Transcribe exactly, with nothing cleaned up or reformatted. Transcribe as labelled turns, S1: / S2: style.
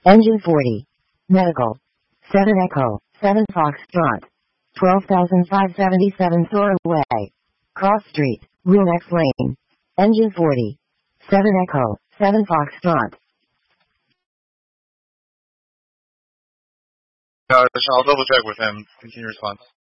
S1: Engine forty. Medical. seven Echo, seven Foxtrot. twelve thousand five hundred seventy-seven Thor Way. Cross Street, Rulex Lane. Engine forty. seven Echo, seven Foxtrot.
S2: Uh, I'll double check with him. Continue response.